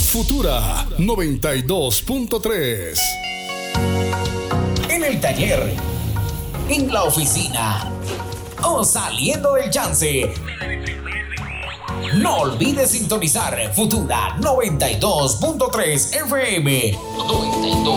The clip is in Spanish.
Futura 92.3. En el taller, en la oficina o saliendo del chance. No olvides sintonizar Futura 92.3 FM. 92.